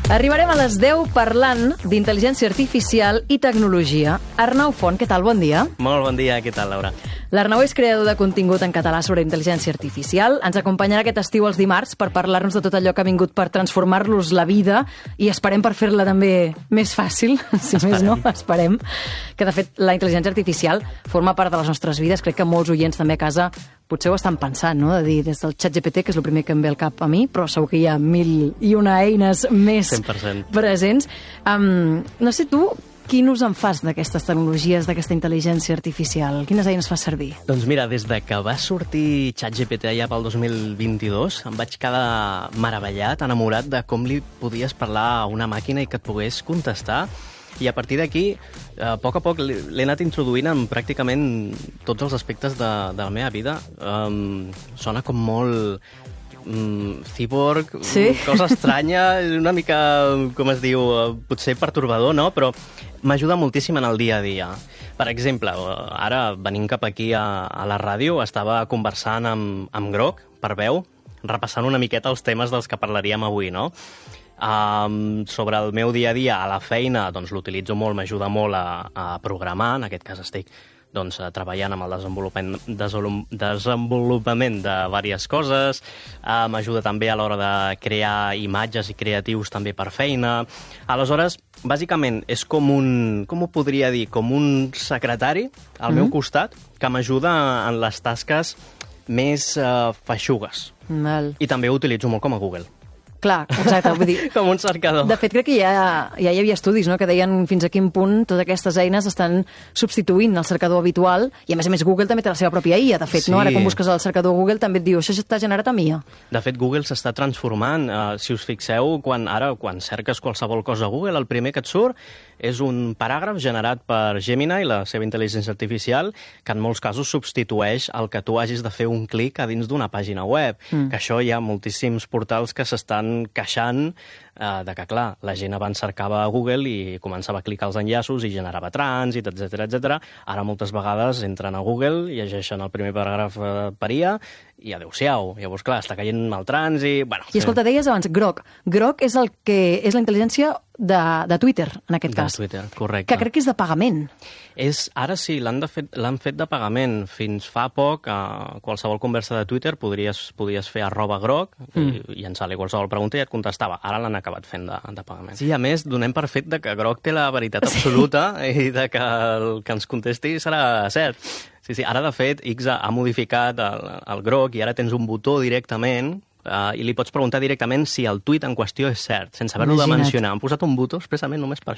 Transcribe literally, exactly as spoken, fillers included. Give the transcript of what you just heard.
Arribarem a les deu parlant d'intel·ligència artificial i tecnologia. Arnau Font, què tal? Bon dia. Molt bon dia, què tal, Laura? L'Arnau és creador de contingut en català sobre intel·ligència artificial. Ens acompanyarà aquest estiu els dimarts per parlar-nos de tot allò que ha vingut per transformar-los la vida i esperem per fer-la també més fàcil, si esperem. més no, esperem. Que, de fet, la intel·ligència artificial forma part de les nostres vides. Crec que molts oients també a casa potser ho estan pensant, no? De dir, des del xat G P T, que és el primer que em ve al cap a mi, però segur que hi ha mil i una eines més cent per cent presents. Um, no sé tu, quin ús en fas d'aquestes tecnologies, d'aquesta intel·ligència artificial? Quines eines fas servir? Doncs mira, des de que va sortir ChatGPT allà pel dos mil vint-i-dos, em vaig quedar meravellat, enamorat de com li podies parlar a una màquina i que et pogués contestar. I a partir d'aquí, a poc a poc, l'he anat introduint en pràcticament tots els aspectes de, de la meva vida. Um, sona com molt um, cyborg, sí? cosa estranya, una mica, com es diu, potser pertorbador, no? Però m'ajuda moltíssim en el dia a dia. Per exemple, ara, venint cap aquí a, a la ràdio, estava conversant amb, amb Grok, per veu, repassant una miqueta els temes dels que parlaríem avui, no? Um, sobre el meu dia a dia a la feina, doncs l'utilitzo molt, m'ajuda molt a, a programar. En aquest cas estic doncs, treballant amb el desenvolupament, desenvolupament de diverses coses. Uh, m'ajuda també a l'hora de crear imatges i creatius també per feina. Aleshores, bàsicament, és com un, com ho podria dir, com un secretari al mm. meu costat que m'ajuda en les tasques més uh, feixugues. Mal. I també ho utilitzo molt com a Google. Clar, exacte, vull dir... com un cercador. De fet, crec que ja, ja hi havia estudis, no?, que deien fins a quin punt totes aquestes eines estan substituint el cercador habitual, i a més a més Google també té la seva pròpia I A, de fet, sí. no? Ara quan busques el cercador Google també et diu, això està generat amb I A. De fet, Google s'està transformant. Uh, si us fixeu, quan, ara, quan cerques qualsevol cosa a Google, el primer que et surt és un paràgraf generat per Gemini, la seva intel·ligència artificial, que en molts casos substitueix el que tu hagis de fer un clic a dins d'una pàgina web. Mm. Que això hi ha moltíssims portals que s'estan queixant eh, de que, clar, la gent abans cercava a Google i començava a clicar els enllaços i generava trànsit, etcètera, etcètera. Ara moltes vegades entren a Google, llegeixen el primer paràgraf eh, per I A i adeu-siau. Llavors, clar, està caient el trànsit... Bueno, I escolta, deies abans, Grok. Grok és el que és la intel·ligència de, de Twitter, en aquest de cas. De Twitter, correcte. Que crec que és de pagament. És, ara sí, l'han de fet, l'han fet de pagament. Fins fa poc, a qualsevol conversa de Twitter podries, podies fer arroba Grok mm. i llançar-li qualsevol pregunta i et contestava. Ara l'han acabat fent de, de pagament. Sí, a més, donem per fet de que Grok té la veritat absoluta i de que el que ens contesti serà cert. Sí, sí, ara, de fet, X ha modificat el, el Grok i ara tens un botó directament uh, i li pots preguntar directament si el tuit en qüestió és cert, sense haver-lo de mencionar. Han posat un botó expressament només per